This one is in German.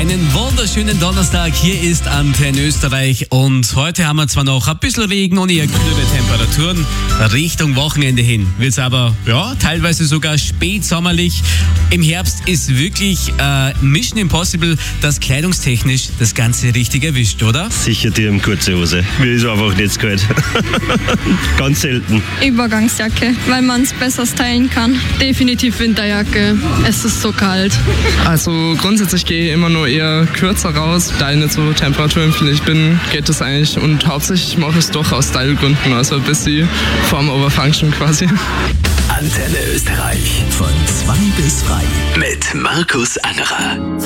Einen wunderschönen Donnerstag, hier ist Antenne Österreich und heute haben wir zwar noch ein bisschen Regen und eher kühlere Temperaturen. Richtung Wochenende hin wird es aber teilweise sogar spätsommerlich. Im Herbst ist wirklich Mission Impossible, dass kleidungstechnisch das Ganze richtig erwischt, oder? Sicher die im kurze Hose. Mir ist einfach nicht kalt. Ganz selten. Übergangsjacke, weil man es besser stylen kann. Definitiv Winterjacke. Es ist so kalt. Also grundsätzlich gehe ich immer nur eher kürzer raus. Da ich nicht so temperaturempfindlich bin, geht das eigentlich. Und hauptsächlich mache ich es doch aus Stylegründen. Also ein bisschen Form over Function quasi. Antenne Österreich von 2 bis 3 mit Markus Angerer.